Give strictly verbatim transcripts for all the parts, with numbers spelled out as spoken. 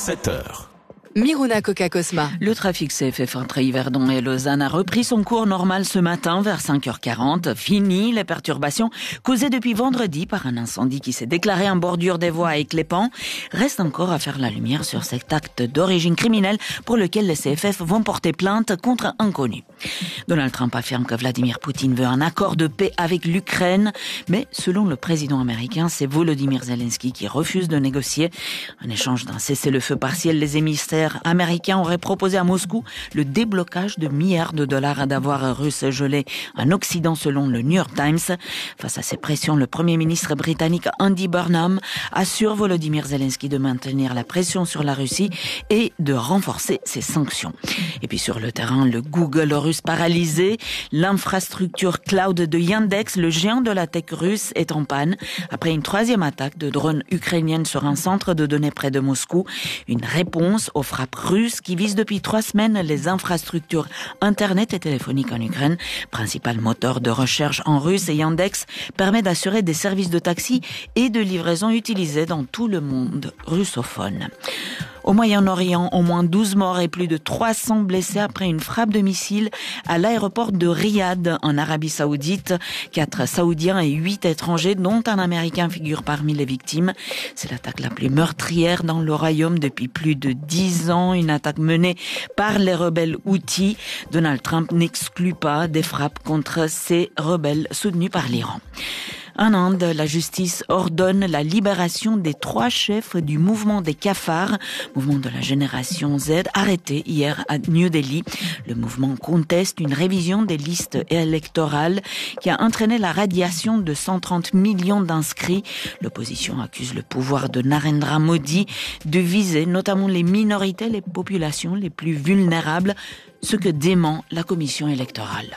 sept heures. Miruna Coca-Cosma. Le trafic C F F entre Yverdon et Lausanne a repris son cours normal ce matin vers cinq heures quarante. Fini les perturbations causées depuis vendredi par un incendie qui s'est déclaré en bordure des voies à Éclépant. Reste encore à faire la lumière sur cet acte d'origine criminelle pour lequel les C F F vont porter plainte contre un inconnu. Donald Trump affirme que Vladimir Poutine veut un accord de paix avec l'Ukraine, mais selon le président américain, c'est Volodymyr Zelensky qui refuse de négocier. En échange d'un cessez-le-feu partiel, les émissaires américains auraient proposé à Moscou le déblocage de milliards de dollars d'avoirs russes gelés en Occident selon le New York Times. Face à ces pressions, le premier ministre britannique Andy Burnham assure Volodymyr Zelensky de maintenir la pression sur la Russie et de renforcer ses sanctions. Et puis sur le terrain, le Google russe paralysé, l'infrastructure cloud de Yandex, le géant de la tech russe, est en panne après une troisième attaque de drones ukrainiennes sur un centre de données près de Moscou. Une réponse aux frappes russes qui visent depuis trois semaines les infrastructures internet et téléphoniques en Ukraine. Principal moteur de recherche en russe, et Yandex permet d'assurer des services de taxi et de livraison utilisés dans tout le monde russophone. Au Moyen-Orient, au moins douze morts et plus de trois cents blessés après une frappe de missile à l'aéroport de Riyad, en Arabie Saoudite. Quatre Saoudiens et huit étrangers, dont un Américain, figurent parmi les victimes. C'est l'attaque la plus meurtrière dans le royaume depuis plus de dix ans. Une attaque menée par les rebelles Houthis. Donald Trump n'exclut pas des frappes contre ces rebelles soutenus par l'Iran. En Inde, la justice ordonne la libération des trois chefs du mouvement des cafards, mouvement de la génération Z, arrêtés hier à New Delhi. Le mouvement conteste une révision des listes électorales qui a entraîné la radiation de cent trente millions d'inscrits. L'opposition accuse le pouvoir de Narendra Modi de viser notamment les minorités, les populations les plus vulnérables, ce que dément la commission électorale.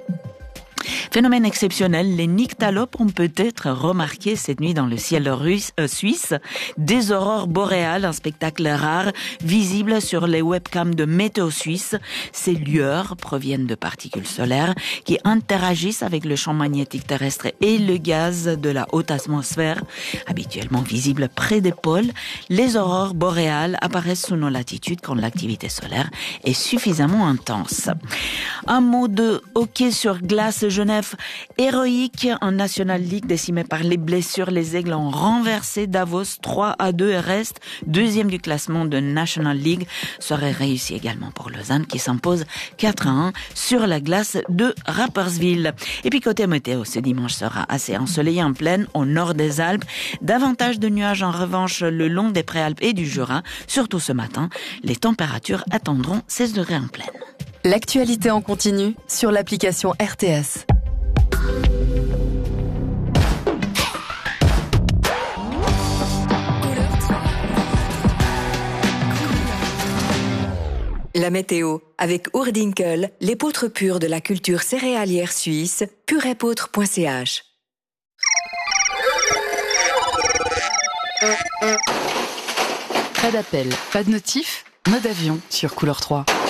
Phénomène exceptionnel, les nyctalopes ont peut-être remarqué cette nuit dans le ciel russe, euh, suisse des aurores boréales, un spectacle rare visible sur les webcams de Météo Suisse. Ces lueurs proviennent de particules solaires qui interagissent avec le champ magnétique terrestre et le gaz de la haute atmosphère. Habituellement visibles près des pôles, les aurores boréales apparaissent sous nos latitudes quand l'activité solaire est suffisamment intense. Un mot de hockey sur glace. Genève héroïque en National League, décimé par les blessures. Les Aigles ont renversé Davos trois à deux et restent deuxième du classement de National League. Soirée réussie également pour Lausanne qui s'impose quatre à un sur la glace de Rapperswil. Et puis côté météo, ce dimanche sera assez ensoleillé en plaine au nord des Alpes. Davantage de nuages en revanche le long des Préalpes et du Jura. Surtout ce matin, les températures atteindront seize degrés en plaine. L'actualité en continu sur l'application R T S. La météo, avec Oerdinkel, l'épeautre pure de la culture céréalière suisse, purepeautre point c h. Pas d'appel, pas de notif, mode avion sur Couleur trois.